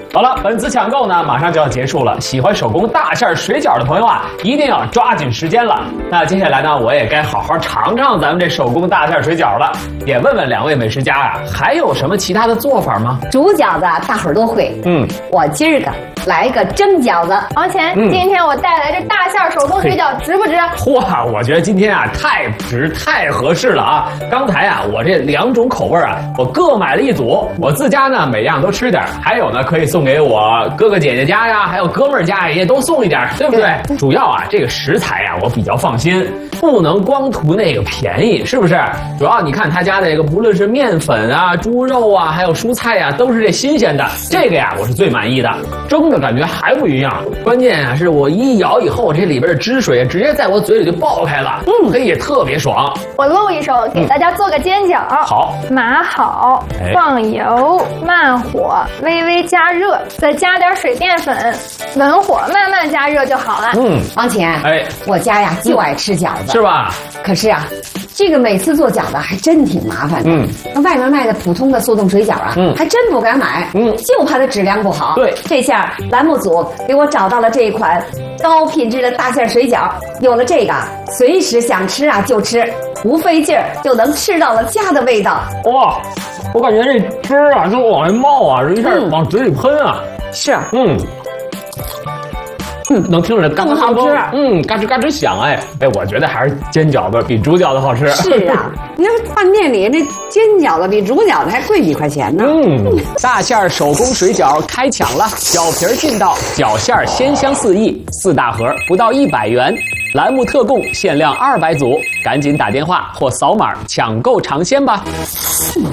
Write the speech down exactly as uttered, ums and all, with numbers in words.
好了，本次抢购呢马上就要结束了，喜欢手工大馅水饺的朋友啊，一定要抓紧时间了。那接下来呢，我也该好好尝尝咱们这手工大馅水饺了，也问问两位美食家啊，还有什么其他的做法吗？ 煮饺子大伙儿都会，嗯，我今儿个来一个蒸饺子。 王乾， 嗯、 今天我带来这大馅手工水饺，值不值？ 哇，我觉得今天啊太值太合适了啊！刚才啊我这两种口味啊，我各买了一组，我自家呢每样都吃点，还有呢可以送给我哥哥姐姐家呀，还有哥们儿家也都送一点，对不对？对，主要啊这个食材啊我比较放心，不能光图那个便宜，是不是？主要你看他家那个不论是面粉啊、猪肉啊，还有蔬菜啊，都是这新鲜的，这个呀我是最满意的。蒸的感觉还不一样，关键啊是我一咬以后，这里边的汁水直接在我嘴里就爆开了，嗯，嘿也特别爽。 我露一手给大家做个煎饺。 嗯、好， 码好，放油，慢火，微微加热，再加点水淀粉，文火慢慢加热就好了。 嗯，王乾，哎，我家呀就爱吃饺子， 是吧？ 可是啊，这个每次做饺子还真挺麻烦的。嗯，那外面卖的普通的速冻水饺啊，嗯，还真不敢买。嗯，就怕它质量不好。 对， 这下栏目组给我找到了这一款高品质的大馅水饺，有了这个，随时想吃啊就吃，不费劲儿就能吃到了家的味道。 哇，我感觉这汁儿啊就往外冒啊，一下往嘴里喷啊。 是， 嗯。嗯，能听着嘎吱好吃， 嗯，嘎吱嘎吱响，哎哎，我觉得还是煎饺子比煮饺子好吃。 是啊，你看饭店里那煎饺子比煮饺子还贵几块钱呢。 嗯，大馅手工水饺开抢了，饺皮儿劲道，饺馅鲜香四溢，四大盒不到一百元，栏目特供，限量二百组，赶紧打电话或扫码抢购尝鲜吧。